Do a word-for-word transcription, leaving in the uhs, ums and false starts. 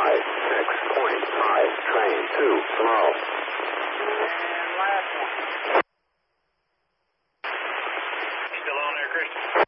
five, six point five, train two, slow. And last one. Still on there, Christian?